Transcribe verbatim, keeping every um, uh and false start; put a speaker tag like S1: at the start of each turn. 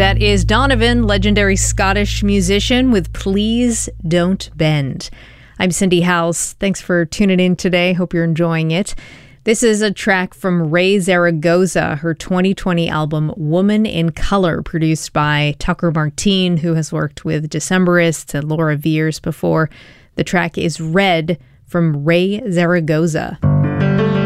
S1: That is Donovan, legendary Scottish musician, with Please Don't Bend. I'm Cindy House. Thanks for tuning in today. Hope you're enjoying it. This is a track from Raye Zaragoza, her twenty twenty album Woman in Color, produced by Tucker Martine, who has worked with Decemberists and Laura Veirs before. The track is Red from Raye Zaragoza.